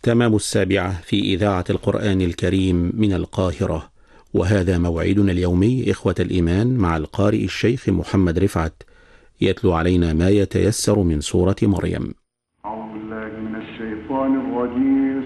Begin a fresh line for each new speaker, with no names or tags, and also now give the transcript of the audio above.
تمام 7 في إذاعة القرآن الكريم من القاهرة، وهذا موعدنا اليومي إخوة الإيمان مع القارئ الشيخ محمد رفعت يتلو علينا ما يتيسر من سورة مريم.